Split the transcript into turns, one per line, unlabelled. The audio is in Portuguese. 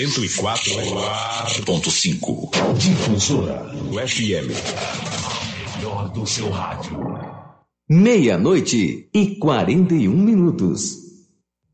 104,5. Difusora do FM. Melhor do seu rádio.
00:41.